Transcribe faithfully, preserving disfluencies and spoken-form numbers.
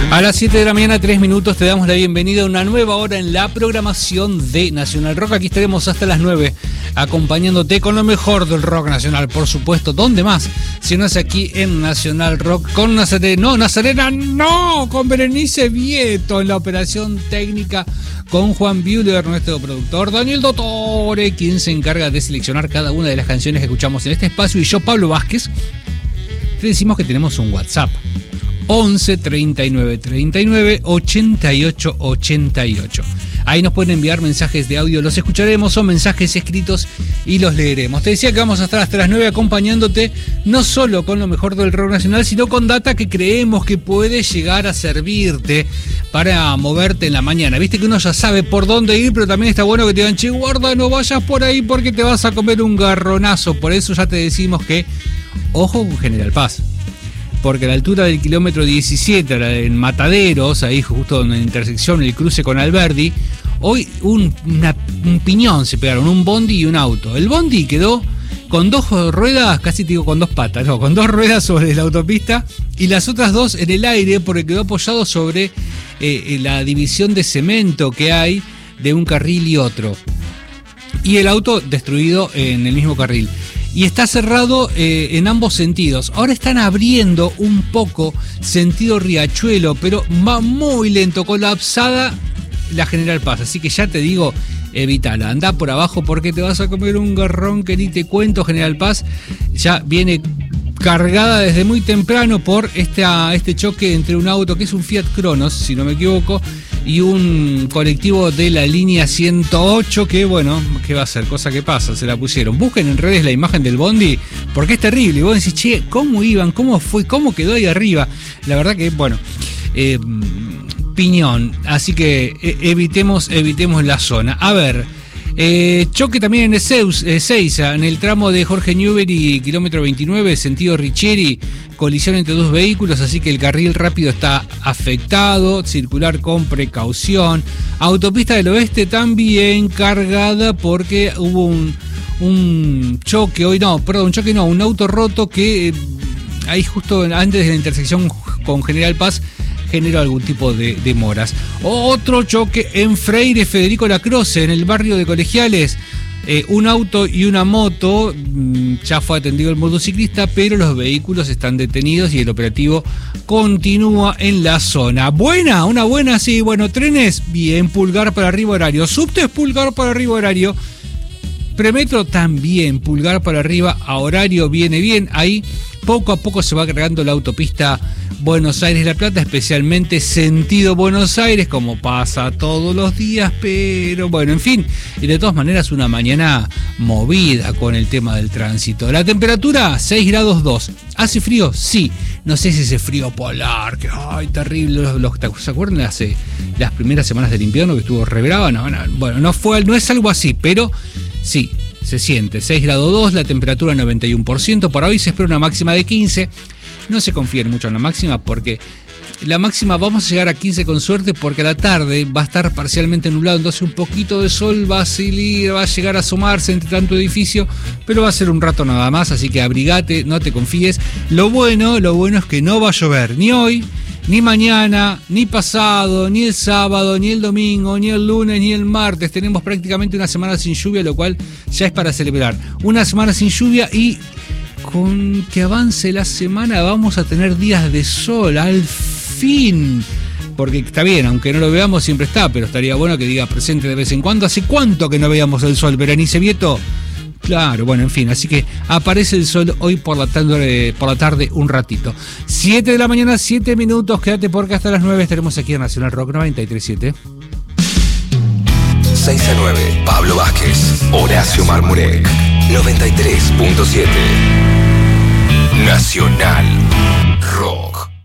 A las siete de la mañana, tres minutos, te damos la bienvenida a una nueva hora en la programación de Nacional Rock. Aquí estaremos hasta las nueve, acompañándote con lo mejor del rock nacional, por supuesto. ¿Dónde más? Si no es aquí en Nacional Rock, con Nazarena, no, Nazarena, no, con Berenice Vieto en la operación técnica, con Juan Buehler, nuestro productor, Daniel Dottore, quien se encarga de seleccionar cada una de las canciones que escuchamos en este espacio, y yo, Pablo Vázquez, te decimos que tenemos un WhatsApp. once treinta y nueve treinta y nueve ochenta y ocho ochenta y ocho. Ahí nos pueden enviar mensajes de audio, los escucharemos, o mensajes escritos y los leeremos. Te decía que vamos a estar hasta las nueve acompañándote, no solo con lo mejor del rock nacional, sino con data que creemos que puede llegar a servirte para moverte en la mañana. Viste que uno ya sabe por dónde ir, pero también está bueno que te digan, che, guarda, no vayas por ahí porque te vas a comer un garronazo. Por eso ya te decimos que, ojo con General Paz. Porque a la altura del kilómetro diecisiete, en Mataderos, ahí justo en la intersección, el cruce con Alberdi, hoy un, una, un piñón se pegaron, un bondi y un auto. El bondi quedó con dos ruedas, casi te digo con dos patas, no, con dos ruedas sobre la autopista y las otras dos en el aire porque quedó apoyado sobre eh, la división de cemento que hay de un carril y otro. Y el auto destruido en el mismo carril. Y está cerrado eh, en ambos sentidos. Ahora están abriendo un poco sentido Riachuelo, pero va muy lento, colapsada la General Paz. Así que ya te digo, evítala. Andá por abajo porque te vas a comer un garrón que ni te cuento. General Paz ya viene cargada desde muy temprano por este, este choque entre un auto que es un Fiat Cronos, si no me equivoco, y un colectivo de la línea ciento ocho que, bueno, ¿qué va a ser? Cosa que pasa, se la pusieron. Busquen en redes la imagen del bondi porque es terrible. Y vos decís, che, ¿cómo iban? ¿Cómo fue? ¿Cómo quedó ahí arriba? La verdad que, bueno, eh, piñón. Así que eh, evitemos, evitemos la zona. A ver, eh, choque también en Ezeiza, en el tramo de Jorge Newbery, kilómetro veintinueve, sentido Richieri, colisión entre dos vehículos, así que el carril rápido está afectado, circular con precaución. Autopista del Oeste también cargada porque hubo un, un choque, hoy no, perdón, un choque no, un auto roto que eh, ahí justo antes de la intersección con General Paz generó algún tipo de demoras. Otro choque en Freire Federico Lacroze, en el barrio de Colegiales. Eh, un auto y una moto, ya fue atendido el motociclista, pero los vehículos están detenidos y el operativo continúa en la zona. Buena, una buena, sí, bueno, trenes, bien, pulgar para arriba horario, subtes, pulgar para arriba horario, Premetro también, pulgar para arriba a horario, viene bien, ahí poco a poco se va cargando la autopista Buenos Aires-La Plata, especialmente sentido Buenos Aires, como pasa todos los días, pero bueno, en fin, y de todas maneras una mañana movida con el tema del tránsito. La temperatura, seis grados dos. ¿Hace frío? Sí. No sé si ese frío polar, que ay, terrible. Los, los, ¿se acuerdan las, eh, las primeras semanas del invierno que estuvo re brava? No, no, bueno, no fue, no es algo así, pero sí, se siente. seis grados dos, la temperatura noventa y uno por ciento. Para hoy se espera una máxima de quince. No se confíen mucho en la máxima porque la máxima vamos a llegar a quince con suerte porque a la tarde va a estar parcialmente nublado, entonces un poquito de sol va a salir, va a llegar a asomarse entre tanto edificio, pero va a ser un rato nada más, así que abrigate, no te confíes. Lo bueno, lo bueno es que no va a llover ni hoy, ni mañana, ni pasado, ni el sábado, ni el domingo, ni el lunes, ni el martes. Tenemos prácticamente una semana sin lluvia, lo cual ya es para celebrar. Una semana sin lluvia y con que avance la semana vamos a tener días de sol, al fin. Porque está bien, aunque no lo veamos siempre está, pero estaría bueno que diga presente de vez en cuando. ¿Hace cuánto que no veíamos el sol, Berenice Vieto? Claro, bueno, en fin, así que aparece el sol hoy por la tarde, por la tarde un ratito. siete de la mañana, siete minutos, quédate porque hasta las nueve estaremos aquí en Nacional Rock noventa y tres punto siete. seis a nueve, Pablo Vázquez, Horacio Marmurek, noventa y tres punto siete. Nacional Rock.